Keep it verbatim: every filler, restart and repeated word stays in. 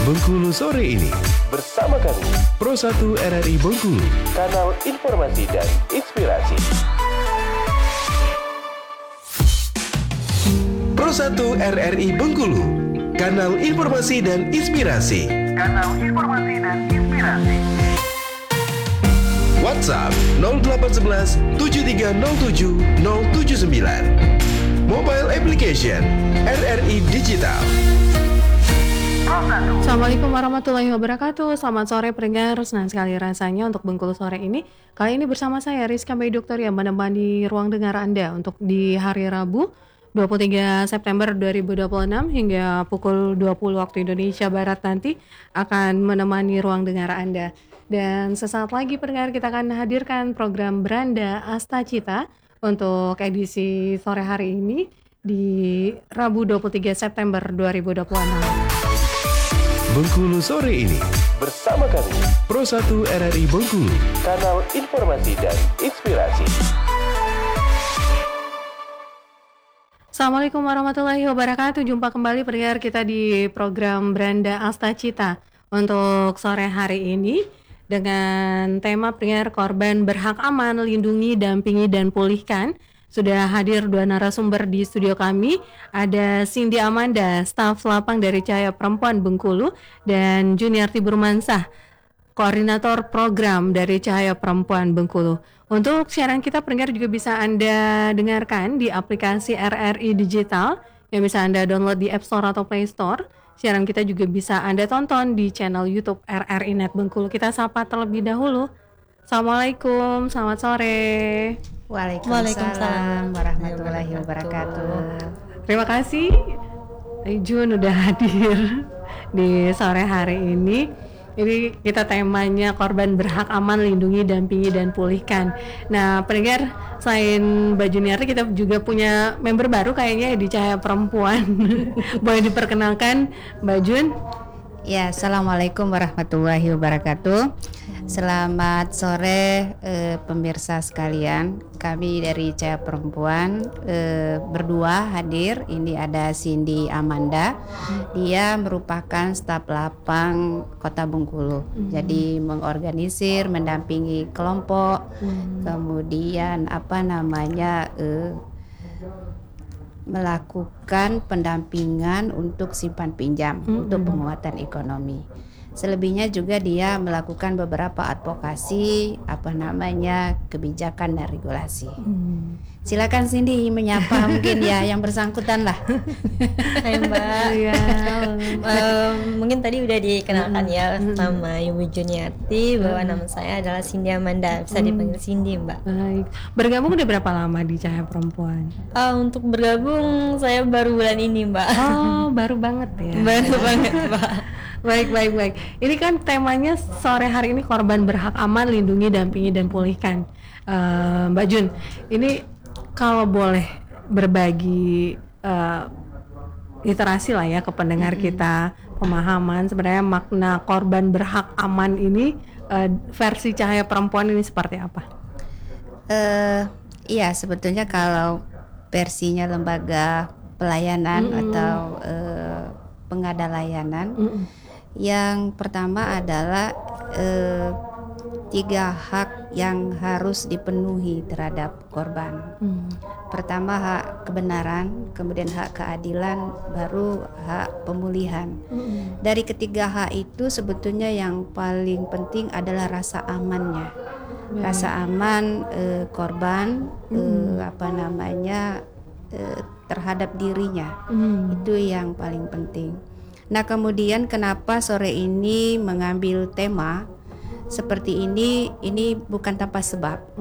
Bengkulu sore ini. Bersama kami, Pro satu R R I Bengkulu. kanal informasi dan inspirasi. Pro satu R R I Bengkulu. Kanal informasi dan inspirasi. Kanal informasi dan inspirasi. WhatsApp nol delapan satu satu tujuh tiga nol tujuh nol tujuh sembilan. Mobile application R R I Digital. Assalamualaikum warahmatullahi wabarakatuh. Selamat sore pendengar, senang sekali rasanya untuk Bengkulu sore ini. Kali ini bersama saya Rizka Mei Dokter yang menemani ruang dengar Anda untuk di hari Rabu dua puluh tiga September dua ribu dua puluh enam hingga pukul dua puluh waktu Indonesia Barat nanti akan menemani ruang dengar Anda. Dan sesaat lagi pendengar kita akan hadirkan program Beranda Asta Cita untuk edisi sore hari ini di Rabu dua puluh tiga September dua ribu dua puluh enam. Bengkulu sore ini. Bersama kami, Pro satu R R I Bengkulu. kanal informasi dan inspirasi. Assalamualaikum warahmatullahi wabarakatuh. Jumpa kembali pendengar kita di program Beranda Asta Cita untuk sore hari ini dengan tema pendengar korban berhak aman, lindungi, dampingi, dan pulihkan. Sudah hadir dua narasumber di studio kami. Ada Cindy Amanda, staf lapang dari Cahaya Perempuan Bengkulu, dan Juniarti Burmansah, koordinator program dari Cahaya Perempuan Bengkulu. Untuk siaran kita pendengar juga bisa Anda dengarkan di aplikasi R R I Digital yang bisa Anda download di App Store atau Play Store. Siaran kita juga bisa Anda tonton di channel YouTube R R I Net Bengkulu. Kita sapa terlebih dahulu. Assalamualaikum, selamat sore. Waalaikumsalam warahmatullahi wabarakatuh. Terima kasih Jun udah hadir di sore hari ini. Ini kita temanya korban berhak aman, lindungi, dampingi, dan pulihkan. Nah pendengar, selain Mbak Juniarti kita juga punya member baru kayaknya di Cahaya Perempuan. Boleh diperkenalkan Mbak Jun? Ya, assalamualaikum warahmatullahi wabarakatuh. Selamat sore eh, pemirsa sekalian. Kami dari Cahaya Perempuan eh, berdua hadir. Ini ada Cindy Amanda. Dia merupakan staf lapang Kota Bengkulu. Hmm. Jadi mengorganisir, mendampingi kelompok. Hmm. Kemudian apa namanya eh, melakukan pendampingan untuk simpan pinjam hmm. untuk penguatan ekonomi. Selebihnya juga dia melakukan beberapa advokasi apa namanya kebijakan dan regulasi. Hmm. Silakan Cindy menyapa mungkin ya yang bersangkutan lah. Hai Mbak. Ya. um, mungkin tadi udah dikenalkan hmm. ya sama Ibu Juniarti bahwa hmm. nama saya adalah Cindy Amanda, bisa dipanggil Cindy Mbak. Baik. Bergabung udah berapa lama di Cahaya Perempuan? Uh, untuk bergabung saya baru bulan ini Mbak. Oh baru banget ya. Baru banget Mbak. Baik, baik, baik. Ini kan temanya sore hari ini korban berhak aman, lindungi, dampingi, dan pulihkan. Uh, Mbak Jun, ini kalau boleh berbagi uh, literasi lah ya ke pendengar mm-hmm. kita, pemahaman sebenarnya makna korban berhak aman ini uh, versi Cahaya Perempuan ini seperti apa? Uh, iya, sebetulnya kalau versinya lembaga pelayanan mm-hmm. atau uh, pengada layanan. Mm-hmm. Yang pertama adalah eh, tiga hak yang harus dipenuhi terhadap korban. Hmm. Pertama hak kebenaran, kemudian hak keadilan, baru hak pemulihan. Hmm. Dari ketiga hak itu sebetulnya yang paling penting adalah rasa amannya, hmm. rasa aman eh, korban hmm. eh, apa namanya eh, terhadap dirinya. Hmm. Itu yang paling penting. Nah kemudian kenapa sore ini mengambil tema seperti ini, ini bukan tanpa sebab.